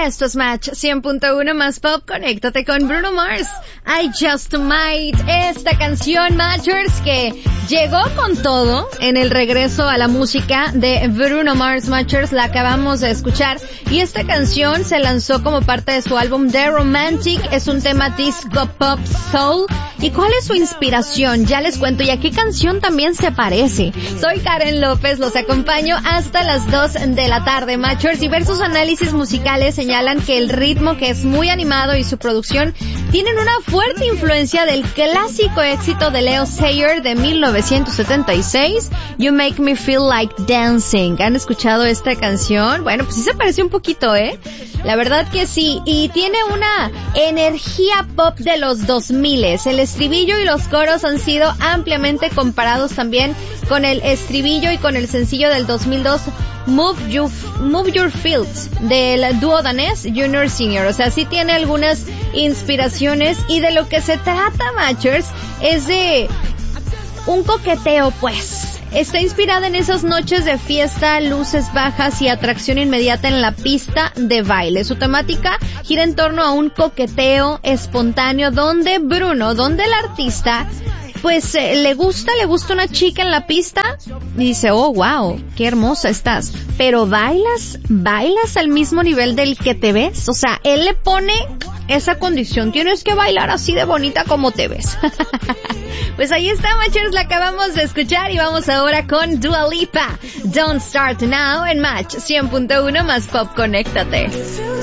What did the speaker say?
Esto es Match 100.1 más pop. Conéctate con Bruno Mars. I Just Might. Esta canción, Matchers, que llegó con todo en el regreso a la música de Bruno Mars. Matchers, la acabamos de escuchar. Y esta canción se lanzó como parte de su álbum The Romantic. Es un tema disco pop soul. ¿Y cuál es su inspiración? Ya les cuento. ¿Y a qué canción también se parece? Soy Karen López. Los acompaño hasta las 2 de la tarde, Matchers. Diversos análisis musicales señalan que el ritmo, que es muy animado, y su producción tienen una fuerte influencia del clásico éxito de Leo Sayer de 1976, You Make Me Feel Like Dancing. ¿Han escuchado esta canción? Bueno, pues sí se parece un poquito, La verdad que sí, y tiene una energía pop de los 2000s. El estribillo y los coros han sido ampliamente comparados también con el estribillo y con el sencillo del 2002, Move Your Feet, del dúo danés Junior Senior. O sea, sí tiene algunas inspiraciones, y de lo que se trata, Matchers, es de un coqueteo, pues. Está inspirada en esas noches de fiesta, luces bajas y atracción inmediata en la pista de baile. Su temática gira en torno a un coqueteo espontáneo donde el artista pues le gusta una chica en la pista y dice, oh wow, qué hermosa estás, pero bailas al mismo nivel del que te ves. O sea, él le pone esa condición, tienes que bailar así de bonita como te ves. Pues ahí está, Matchers, la acabamos de escuchar, y vamos ahora con Dua Lipa, Don't Start Now, en Match 100.1 más pop. Conéctate.